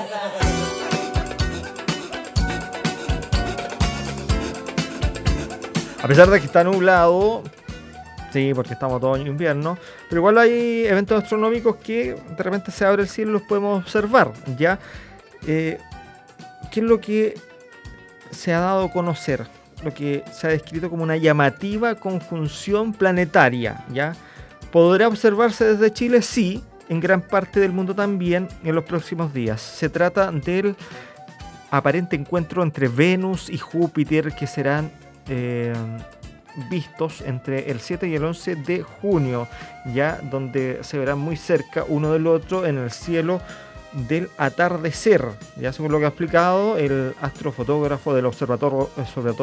A pesar de que está nublado, sí, porque estamos todo en invierno, pero igual hay eventos astronómicos que de repente se abre el cielo y los podemos observar, ¿ya? ¿Qué es lo que se ha dado a conocer? Lo que se ha descrito como una llamativa conjunción planetaria, ¿ya? ¿Podrá observarse desde Chile? Sí, en gran parte del mundo también en los próximos días. Se trata del aparente encuentro entre Venus y Júpiter que serán vistos entre el 7 y el 11 de junio, ya donde se verán muy cerca uno del otro en el cielo del atardecer, ya según lo que ha explicado el astrofotógrafo del observatorio